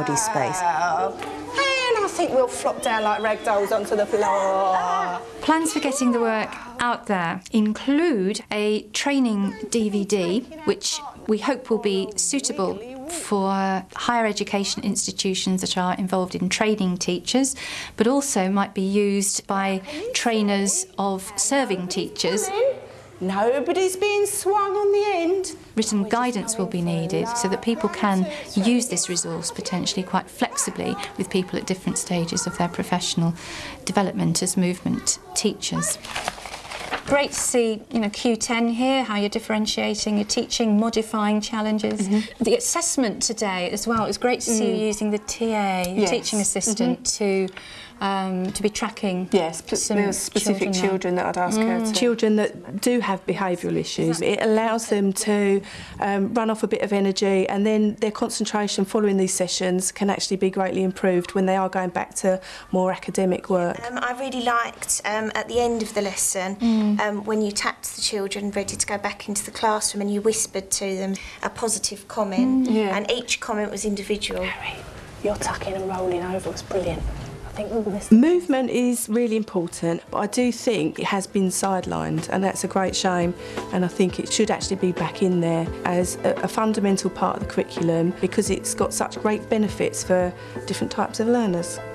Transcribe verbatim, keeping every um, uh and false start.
body space. And I think we'll flop down like rag dolls onto the floor. Plans for getting the work out there include a training D V D, which we hope will be suitable for higher education institutions that are involved in training teachers, but also might be used by trainers of serving teachers. Nobody's being swung on the end. Written guidance will be needed so that people can use this resource potentially quite flexibly with people at different stages of their professional development as movement teachers. Great to see, you know, Q ten here, how you're differentiating your teaching, modifying challenges. Mm-hmm. The assessment today as well, it was great to see mm. you using the T A, yes. teaching assistant, mm-hmm. to um, to be tracking. Yes, there were specific children, children that I'd ask mm. her to. Children that do have behavioural issues. It allows them to um, run off a bit of energy, and then their concentration following these sessions can actually be greatly improved when they are going back to more academic work. Um, I really liked um, at the end of the lesson mm. um, when you tapped the children ready to go back into the classroom and you whispered to them a positive comment, mm. yeah. and each comment was individual. Harry, your tucking and rolling over was brilliant. I think all this movement is really important, but I do think it has been sidelined, and that's a great shame, and I think it should actually be back in there as a, a fundamental part of the curriculum because it's got such great benefits for different types of learners.